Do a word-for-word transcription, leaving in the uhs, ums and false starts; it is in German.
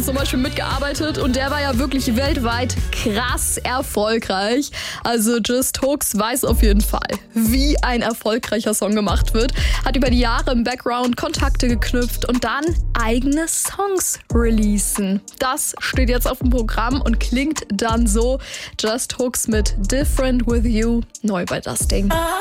zum Beispiel mitgearbeitet und der war ja wirklich weltweit krass erfolgreich. Also Just Hooks weiß auf jeden Fall, wie ein erfolgreicher Song gemacht wird, hat über die Jahre im Background Kontakte geknüpft und dann eigene Songs releasen. Das steht jetzt auf dem Programm und klingt dann so: Just Hooks mit Different With You, neu bei Das Ding.